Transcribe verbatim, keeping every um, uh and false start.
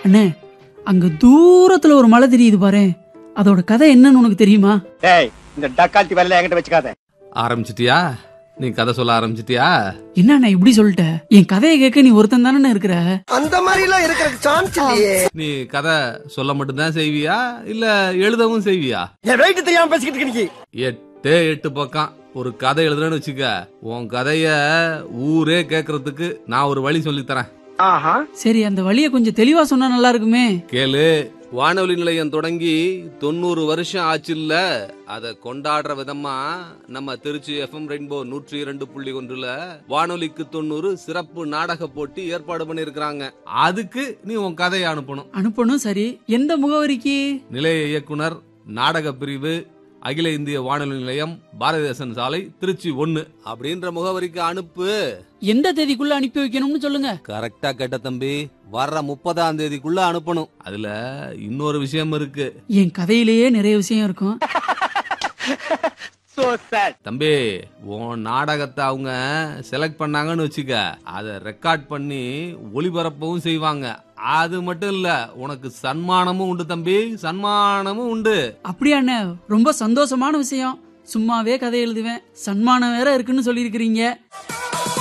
அண்ணே, அங்க தூரத்துல ஒரு மலை தெரியுது பாரு, அதோட கதை என்னன்னு உனக்கு தெரியுமா? டேய், இந்த டக்கால்ட்டி வேலையில என்கிட்ட வச்சுக்காத. ஆரம்பிச்சிட்டியா? நீ கதை சொல்ல ஆரம்பிச்சிட்டியா? என்ன இப்படி சொல்லிட்ட? என் கதையை கேட்க நீ ஒருத்தன் தானே இருக்கிற. அந்த மாதிரி எல்லாம் இருக்கிற சான்ஸ் இல்லையே. நீ கதை சொல்ல மட்டும்தான் செய்வியா இல்ல எழுதவும் செய்வியா? என் வெயிட் தெரியாம பேசிக்கிட்டு இருக்க நீ. எட்டு எட்டு பக்கம் ஒரு கதை எழுதுறேன்னு வச்சுக்க, உன் கதைய ஊரே கேக்குறதுக்கு நான் ஒரு வழி சொல்லி தரேன். ஆஹா, சரி, அந்த வழியை கொஞ்சம் தெளிவா சொன்னா நல்லா இருக்குமே. கேளு. வானொலி நிலையம் தொடங்கி தொண்ணூறு வருஷம் ஆச்சுல்ல, அத கொண்டாடுற விதமா நம்ம திருச்சி எஃப்எம் ரெயின்போ நூற்றி இரண்டு புள்ளி ஒன்றுல வானொலிக்கு தொண்ணூறு சிறப்பு நாடக போட்டி ஏற்பாடு பண்ணிருக்காங்க. அதுக்கு நீ உன் கதையை அனுப்பணும். அனுப்பணும். சரி, எந்த முகவரிக்கு? நிலைய இயக்குனர், நாடக பிரிவு, அகில இந்திய வானொலி நிலையம், பாரதிதாசன் சாலை, திருச்சி ஒன்னு அப்படின்ற முகவரிக்கு அனுப்பு. எந்த தேதிக்குள்ள அனுப்பி வைக்கணும்னு சொல்லுங்க. கரெக்டா கேட்ட தம்பி, வர்ற முப்பதாம் தேதிக்குள்ள அனுப்பணும். அதுல இன்னொரு விஷயம் இருக்கு. என் கதையிலேயே நிறைய விஷயம் இருக்கும். தம்பி, உன் நாடகத்தை அவங்க செலக்ட் பண்ணாங்கன்னு வச்சுக்க, அதை ரெக்கார்ட் பண்ணி ஒளிபரப்பவும் செய்வாங்க. அது மட்டும் இல்ல, உனக்கு சன்மானமும் உண்டு தம்பி, சன்மானமும் உண்டு. அப்படியா அண்ணே? ரொம்ப சந்தோஷமான விஷயம். சும்மாவே கதை எழுதுவேன், சன்மானம் வேற இருக்குன்னு சொல்லியிருக்கிறீங்க.